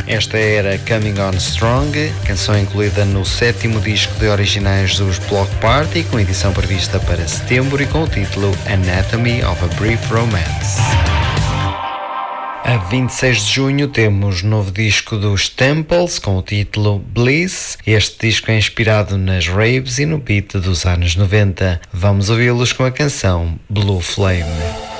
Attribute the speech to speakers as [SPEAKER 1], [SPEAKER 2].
[SPEAKER 1] Esta era Coming On Strong, canção incluída no 7º disco de originais dos Bloc Party, com edição prevista para setembro e com o título Anatomy of a Brief Romance. A 26 de junho temos novo disco dos Temples com o título Bliss. Este disco é inspirado nas raves e no beat dos anos 90. Vamos ouvi-los com a canção Blue Flame.